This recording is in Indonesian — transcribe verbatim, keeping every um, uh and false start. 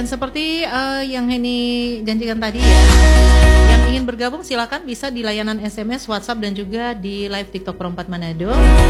seperti uh, yang Henny janjikan tadi ya, yang ingin bergabung silakan bisa di layanan S M S, WhatsApp dan juga di live TikTok Perempat Manado.